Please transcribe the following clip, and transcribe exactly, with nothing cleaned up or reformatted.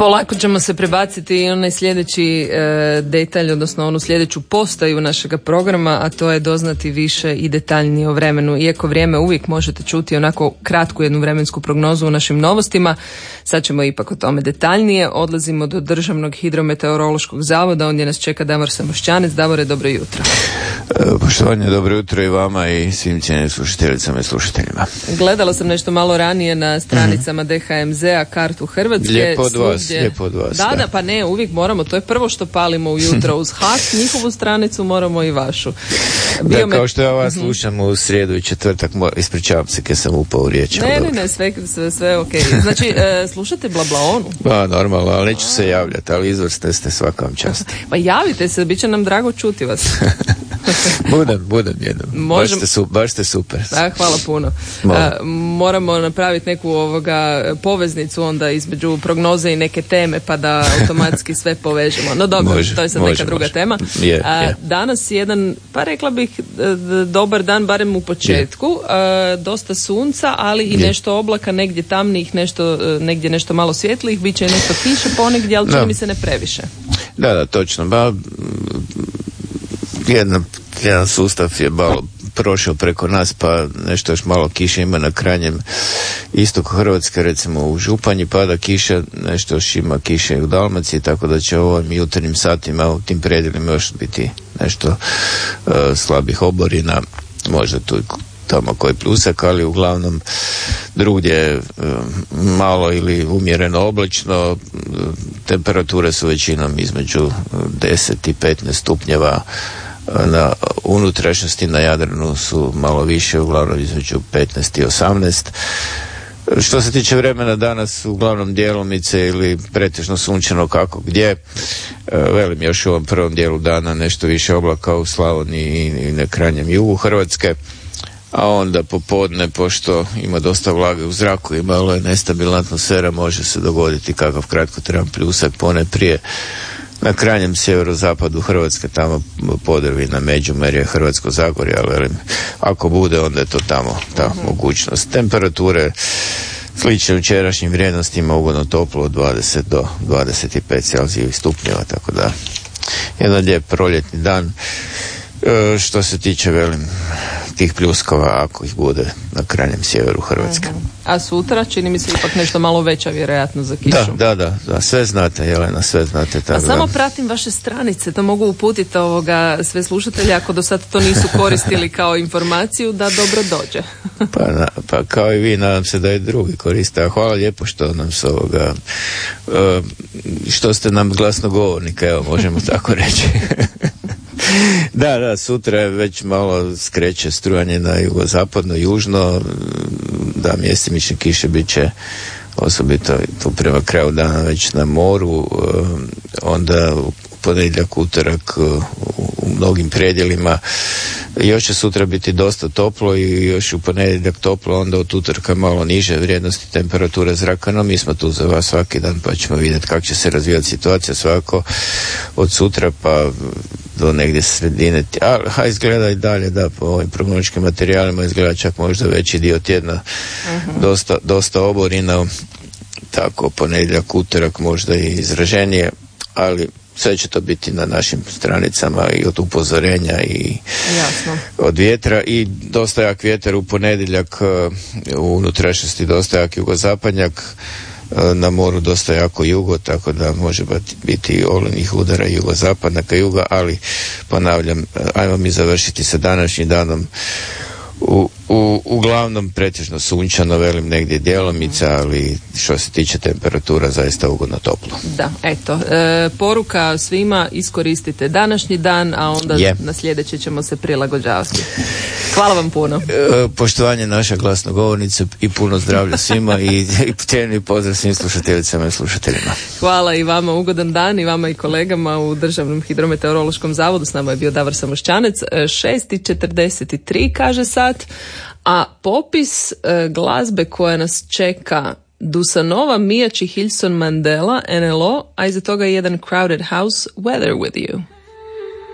Polako ćemo se prebaciti i onaj sljedeći e, detalj, odnosno onu sljedeću postaju našega programa, a to je doznati više i detaljnije o vremenu. Iako vrijeme uvijek možete čuti onako kratku jednu vremensku prognozu u našim novostima, sad ćemo ipak o tome detaljnije. Odlazimo do Državnog hidrometeorološkog zavoda, ondje nas čeka Davor Samošćanec. Davore, dobro jutro. Poštovanje, dobro jutro i vama i svim cijenjenim slušateljicama i slušateljima. Gledala sam nešto malo ranije na stranicama D H M Z-a kartu Hrvatske. Lijepo od vas, svugdje... lijepo od vas. Da, da, da, pa ne, uvijek moramo, to je prvo što palimo ujutro uz hak, njihovu stranicu moramo i vašu. Bio da, kao što ja vas slušam u srijedu i četvrtak, ispričavam se kad sam upao u riječ. Ne, ne, ne, sve, sve, sve ok. Znači, e, slušate Blablaonu? Pa, normalno, ali neću se javljati, ali izvrsni ste, svaka vam čast. Pa javite se, bit će nam drago čuti vas. budem, budem jednom. Možem... Baš, ste su, baš ste super. Da, hvala puno. A, moramo napraviti neku ovoga poveznicu onda između prognoze i neke teme pa da automatski sve povežemo. No dobro, može, to je sad može, neka druga može. tema. Je, A, je. Danas jedan, pa rekla bih, dobar dan, barem u početku. A, dosta sunca, ali i je. nešto oblaka, negdje tamnijih, nešto, negdje nešto malo svjetlijih, bit će nešto kiše ponegdje, ali čini mi se ne previše. Da, da, točno. Ba, jedan, jedan sustav je malo prošao preko nas, pa nešto još malo kiše ima na krajnjem istoku Hrvatske, recimo u Županji pada kiša, nešto još ima kiše i u Dalmaciji, tako da će u ovim jutarnjim satima u tim predjelima još biti nešto uh, slabih oborina, možda tu tamo koji plusak, ali uglavnom drugdje uh, malo ili umjereno oblačno, uh, temperature su većinom između deset i petnaest stupnjeva. Na unutrašnjosti na Jadranu su malo više, uglavnom između petnaest i osamnaest. Što se tiče vremena danas, uglavnom djelomice ili pretežno sunčano kako gdje. Velim, još u ovom prvom dijelu dana nešto više oblaka u Slavoniji i na krajnjem jugu Hrvatske. A onda popodne, pošto ima dosta vlage u zraku i malo je nestabilna atmosfera, može se dogoditi kakav kratkotrajan pljusak ponajprije na krajnjem sjeverozapadu Hrvatske, tamo Podravina, Međumerje, Hrvatsko Zagorje, ali velim, ako bude, onda je to tamo ta uh-huh. mogućnost. Temperature slične jučerašnjim vrijednostima, ugodno toplo od dvadeset do dvadeset pet Celzijevih stupnjeva, tako da jedan lijep proljetni dan. E, što se tiče, velim, tih pljuskova, ako ih bude na krajnjem sjeveru Hrvatske. Uh-huh. A sutra čini mi se ipak nešto malo veća vjerojatno za kišu. Da, da, da, da, sve znate, Jelena, sve znate. A samo pratim vaše stranice, to mogu uputiti ovoga sve slušatelje, ako do sad to nisu koristili kao informaciju, da dobro dođe. pa, na, pa kao i vi, nadam se da i drugi koriste. A hvala lijepo što nam se ovoga, uh, što ste nam glasnogovornika, evo, možemo tako reći. Da, da, sutra je već malo skreće strujanje na jugozapadno, južno, da mjestimične kiše bit će osobito tu prema kraju dana već na moru, onda u ponedjeljak, utorak u mnogim predjelima. Još će sutra biti dosta toplo i još u ponedjeljak toplo, onda od utorka malo niže vrijednosti temperature zraka, no mi smo tu za vas svaki dan pa ćemo vidjeti kako će se razvijati situacija svako od sutra pa do negdje sredine, a, a izgleda i dalje da po ovim prognostičkim materijalima izgleda čak možda veći dio tjedna uh-huh. dosta, dosta oborina, tako ponedjeljak, utorak možda i izraženije, ali sve će to biti na našim stranicama i od upozorenja i Jasno. od vjetra i dosta jak vjetar u ponedjeljak, u unutrašnjosti dosta jak jugozapadnjak, na moru dosta jako jugo, tako da može biti olenih udara jugozapadna ka juga, ali ponavljam, ajmo mi završiti sa današnjim danom u, u, uglavnom pretežno sunčano, velim negdje djelomica, ali što se tiče temperatura zaista ugodno toplo. Da, eto, e, poruka svima, iskoristite današnji dan, a onda je. na sljedeće ćemo se prilagođavati. Hvala vam puno. E, poštovanje naša glasnogovornica i puno zdravlja svima i, i cijenjeni pozdrav svim slušateljicama i slušateljima. Hvala i vama, ugodan dan i vama i kolegama u Državnom hidrometeorološkom zavodu. S nama je bio Davor Samošćanec. šest i četrdeset tri kaže sat, a popis e, glazbe koja nas čeka: Dusanova, Mia Chihilson Mandela, N L O, a iza toga je jedan Crowded House, Weather With You.